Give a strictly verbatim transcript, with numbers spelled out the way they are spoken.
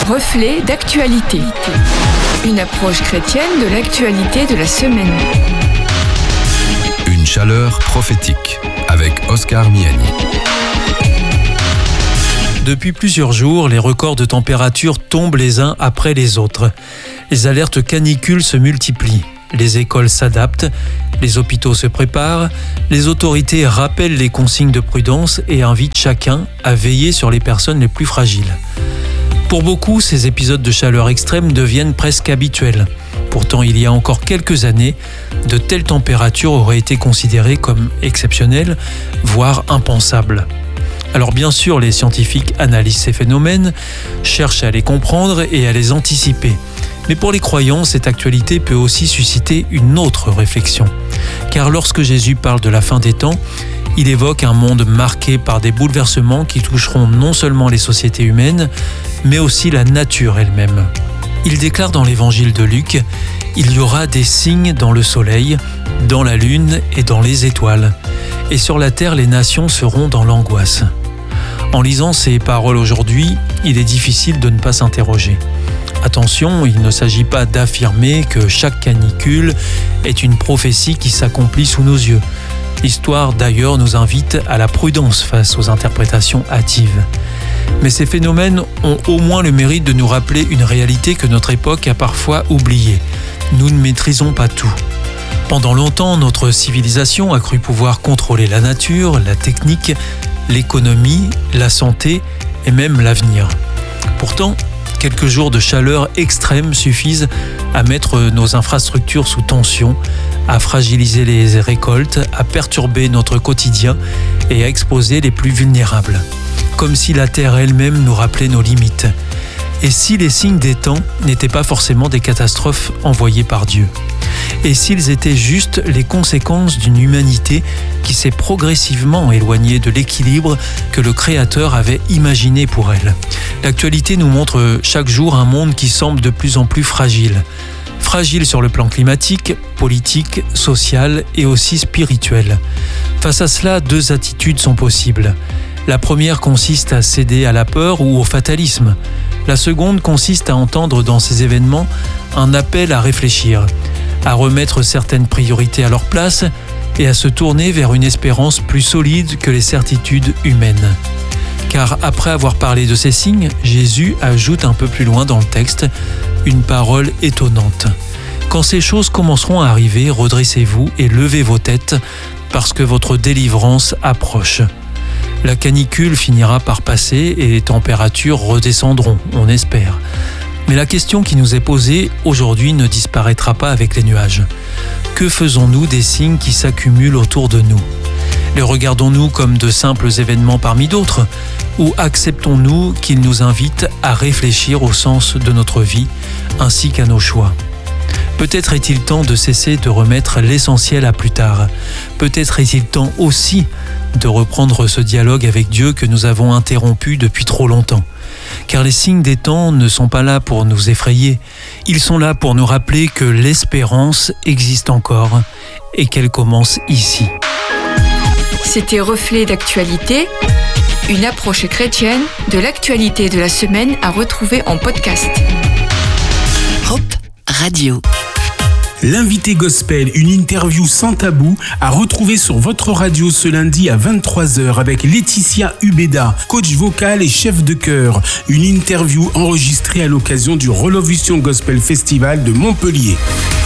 Reflet d'actualité. Une approche chrétienne de l'actualité de la semaine. Une chaleur prophétique avec Oscar Miani. Depuis plusieurs jours, les records de température tombent les uns après les autres. Les alertes canicules se multiplient. Les écoles s'adaptent, les hôpitaux se préparent, les autorités rappellent les consignes de prudence et invitent chacun à veiller sur les personnes les plus fragiles. Pour beaucoup, ces épisodes de chaleur extrême deviennent presque habituels. Pourtant, il y a encore quelques années, de telles températures auraient été considérées comme exceptionnelles, voire impensables. Alors bien sûr, les scientifiques analysent ces phénomènes, cherchent à les comprendre et à les anticiper. Mais pour les croyants, cette actualité peut aussi susciter une autre réflexion. Car lorsque Jésus parle de la fin des temps, il évoque un monde marqué par des bouleversements qui toucheront non seulement les sociétés humaines, mais aussi la nature elle-même. Il déclare dans l'évangile de Luc, « Il y aura des signes dans le soleil, dans la lune et dans les étoiles. Et sur la terre, les nations seront dans l'angoisse. » En lisant ces paroles aujourd'hui, il est difficile de ne pas s'interroger. Attention, il ne s'agit pas d'affirmer que chaque canicule est une prophétie qui s'accomplit sous nos yeux. L'histoire d'ailleurs nous invite à la prudence face aux interprétations hâtives. Mais ces phénomènes ont au moins le mérite de nous rappeler une réalité que notre époque a parfois oubliée. Nous ne maîtrisons pas tout. Pendant longtemps, notre civilisation a cru pouvoir contrôler la nature, la technique, l'économie, la santé et même l'avenir. Pourtant, quelques jours de chaleur extrême suffisent à mettre nos infrastructures sous tension, à fragiliser les récoltes, à perturber notre quotidien et à exposer les plus vulnérables. Comme si la Terre elle-même nous rappelait nos limites. Et si les signes des temps n'étaient pas forcément des catastrophes envoyées par Dieu? Et s'ils étaient juste les conséquences d'une humanité qui s'est progressivement éloignée de l'équilibre que le Créateur avait imaginé pour elle? L'actualité nous montre chaque jour un monde qui semble de plus en plus fragile. Fragile sur le plan climatique, politique, social et aussi spirituel. Face à cela, deux attitudes sont possibles. La première consiste à céder à la peur ou au fatalisme. La seconde consiste à entendre dans ces événements un appel à réfléchir, à remettre certaines priorités à leur place et à se tourner vers une espérance plus solide que les certitudes humaines. Car après avoir parlé de ces signes, Jésus ajoute un peu plus loin dans le texte une parole étonnante. « Quand ces choses commenceront à arriver, redressez-vous et levez vos têtes, parce que votre délivrance approche. » La canicule finira par passer et les températures redescendront, on espère. Mais la question qui nous est posée aujourd'hui ne disparaîtra pas avec les nuages. Que faisons-nous des signes qui s'accumulent autour de nous? Les regardons-nous comme de simples événements parmi d'autres? Ou acceptons-nous qu'ils nous invitent à réfléchir au sens de notre vie ainsi qu'à nos choix? Peut-être est-il temps de cesser de remettre l'essentiel à plus tard. Peut-être est-il temps aussi de reprendre ce dialogue avec Dieu que nous avons interrompu depuis trop longtemps. Car les signes des temps ne sont pas là pour nous effrayer. Ils sont là pour nous rappeler que l'espérance existe encore et qu'elle commence ici. C'était Reflet d'actualité, une approche chrétienne de l'actualité de la semaine à retrouver en podcast. Hop Radio. L'invité gospel, une interview sans tabou à retrouver sur votre radio ce lundi à vingt-trois heures avec Laetitia Ubeda, coach vocal et chef de chœur. Une interview enregistrée à l'occasion du Relovision Gospel Festival de Montpellier.